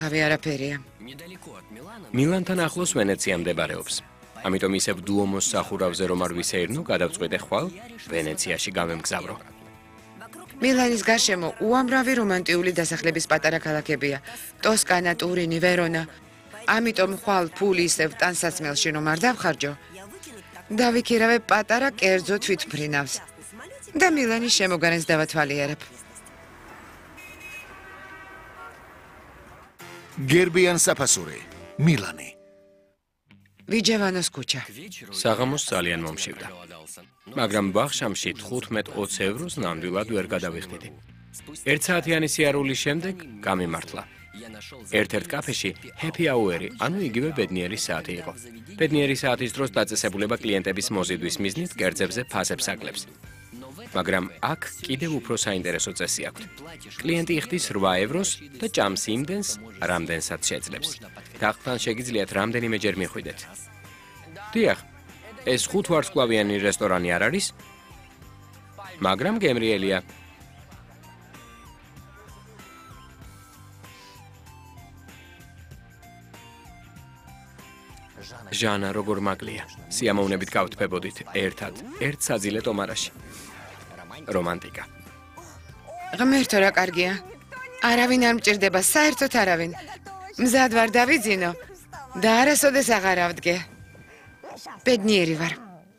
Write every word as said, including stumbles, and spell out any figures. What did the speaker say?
ავი არაფერია. მილანთან ახლოს ვენეცია მდებარეობს. ამიტომ ისევ დუომოს სახურავზე რომ არ ვისეირნო, გადავწყვიტე ხვალ ვენეციაში გამემგზავრო. მილანის გარშემო უამრავი რომანტიული დასახლების პატარა ქალაქებია. ტოსკანა, ტურინი, ვერონა. ამიტომ ხვალ ფული ისევ ტანსაცმელში რომ არ დავხარჯო, დავიქირავე პატარა კერძო თვითმფრინავს და მილანის შემოგარენს დავათვალიერებ. გერბიან საფასური, მილანი. ვიჯევანოს ქუჩა. საღამოს ძალიან მომშივდა. მაგრამ ბახშამში თხუთმეტ ოცი ევროს ნამდვილად ვერ გადავიხდიდი. ერთ საათიანი სიარულის შემდეგ გამიმართლა. ერთ-ერთ კაფეში ჰეპი აუერი, ანუ იგივე ბედნიერი საათი იყო. ბედნიერი საათის დროს დაწესებულება კლიენტების მოზიდვის მიზნით კერძებზე ფასებს აკლებს. მაგრამ აქ კიდევ უფრო საინტერესო წესი აქვს. კლიენტი იხდის რვა ევროს და ჭამს იმდენს, რამდენსაც შეძლებს. თახტთან შეგიძლიათ რამდენიმეჯერ მიხვიდეთ. დიახ, ეს ხუთვარსკვლავიანი რესტორანი არ არის, მაგრამ გემრიელია. ჟანა როგორ მაკლია. სიამოვნებით გავთფებოდით ერთად, ერთ საძილე ტომარაში. რომანტიკა. ღმერთო რა კარგია. არავინ არ მჭირდება, საერთოდ არავინ. მზად ვარ დავიძინო და არასოდეს აღარ ავდგე. ბედნიერი ვარ.